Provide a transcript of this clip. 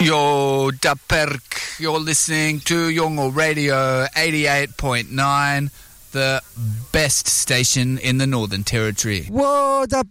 Yo, Daperk, you're listening to Yongo Radio 88.9, the best station in the Northern Territory. What up,